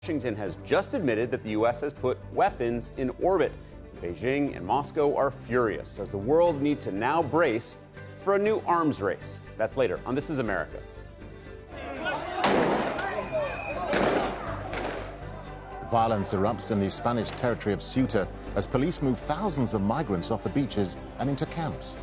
Washington has just admitted that the U.S. has put weapons in orbit. Beijing and Moscow are furious as the world needs to now brace for a new arms race. That's later on This Is America. Violence erupts in the Spanish territory of Ceuta as police move thousands of migrants off the beaches and into camps.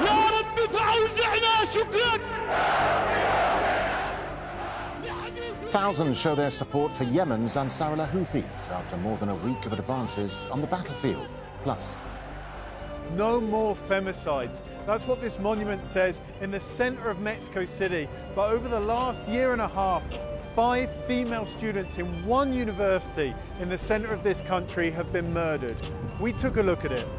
Thousands show their support for Yemen's Ansarullah Houthis after more than a week of advances on the battlefield. Plus, no more femicides. That's what this monument says in the center of Mexico City. But over the last year and a half, 5 female students in one university in the center of this country have been murdered. We took a look at it.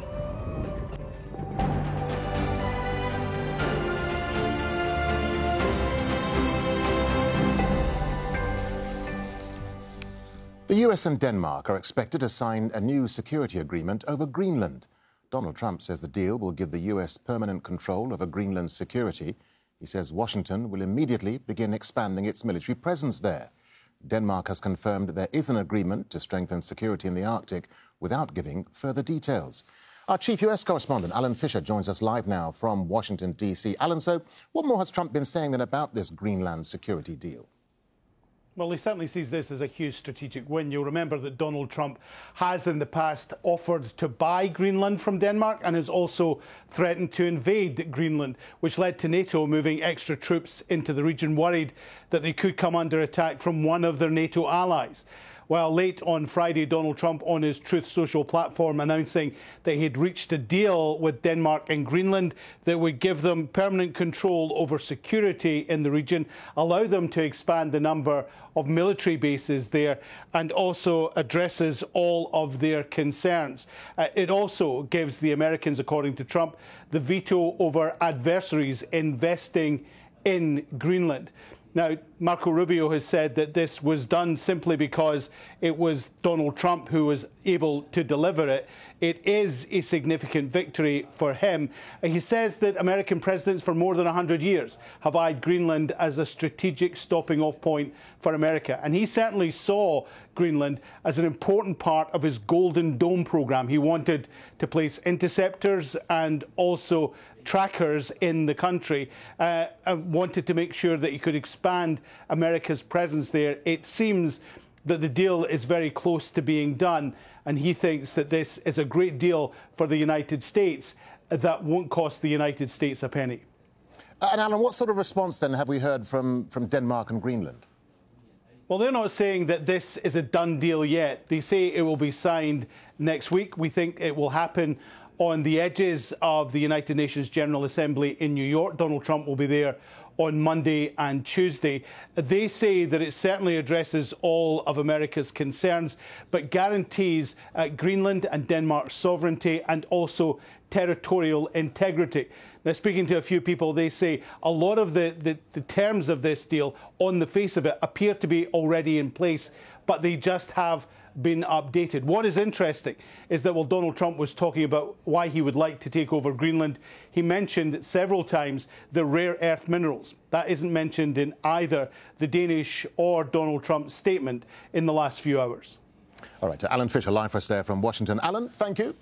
The US and Denmark are expected to sign a new security agreement over Greenland. Donald Trump says the deal will give the US permanent control over Greenland's security. He says Washington will immediately begin expanding its military presence there. Denmark has confirmed there is an agreement to strengthen security in the Arctic without giving further details. Our chief US correspondent, Alan Fisher, joins us live now from Washington, D.C. Alan, so what more has Trump been saying then about this Greenland security deal? Well, he certainly sees this as a huge strategic win. You'll remember that Donald Trump has in the past offered to buy Greenland from Denmark and has also threatened to invade Greenland, which led to NATO moving extra troops into the region, worried that they could come under attack from one of their NATO allies. Well, late on Friday, Donald Trump on his Truth Social platform announcing that he had reached a deal with Denmark and Greenland that would give them permanent control over security in the region, allow them to expand the number of military bases there, and also addresses all of their concerns. It also gives the Americans, according to Trump, the veto over adversaries investing in Greenland. Now, Marco Rubio has said that this was done simply because it was Donald Trump who was able to deliver it. It is a significant victory for him. He says that American presidents for more than 100 years have eyed Greenland as a strategic stopping-off point for America. And he certainly saw Greenland as an important part of his Golden Dome program. He wanted to place interceptors and also trackers in the country, and wanted to make sure that he could expand America's presence there. It seems that the deal is very close to being done, and he thinks that this is a great deal for the United States that won't cost the United States a penny. And Alan, what sort of response then have we heard from Denmark and Greenland? Well, they're not saying that this is a done deal yet. They say it will be signed next week. We think it will happen on the edges of the United Nations General Assembly in New York. Donald Trump will be there on Monday and Tuesday. They say that it certainly addresses all of America's concerns, but guarantees Greenland and Denmark's sovereignty and also territorial integrity. Now, speaking to a few people, they say a lot of the terms of this deal, on the face of it, appear to be already in place, but they just have been updated. What is interesting is that while Donald Trump was talking about why he would like to take over Greenland, he mentioned several times the rare earth minerals. That isn't mentioned in either the Danish or Donald Trump's statement in the last few hours. All right, Alan Fisher live for us there from Washington. Alan, thank you.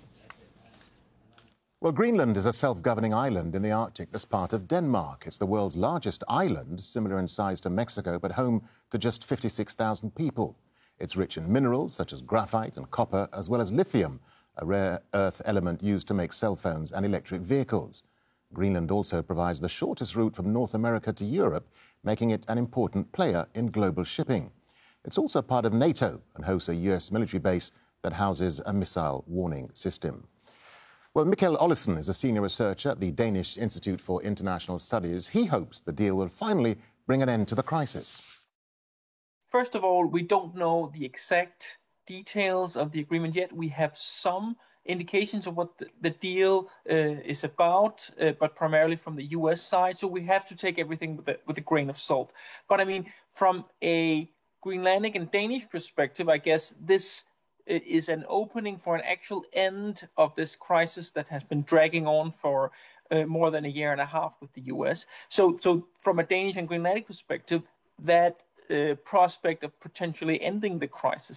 Well, Greenland is a self-governing island in the Arctic that's part of Denmark. It's the world's largest island, similar in size to Mexico, but home to just 56,000 people. It's rich in minerals such as graphite and copper, as well as lithium, a rare earth element used to make cell phones and electric vehicles. Greenland also provides the shortest route from North America to Europe, making it an important player in global shipping. It's also part of NATO and hosts a US military base that houses a missile warning system. Well, Mikkel Ollesen is a senior researcher at the Danish Institute for International Studies. He hopes the deal will finally bring an end to the crisis. First of all, we don't know the exact details of the agreement yet. We have some indications of what the deal is about, but primarily from the US side. So we have to take everything with a grain of salt. But I mean, from a Greenlandic and Danish perspective, I guess this is an opening for an actual end of this crisis that has been dragging on for more than a year and a half with the US. So from a Danish and Greenlandic perspective, that prospect of potentially ending the crisis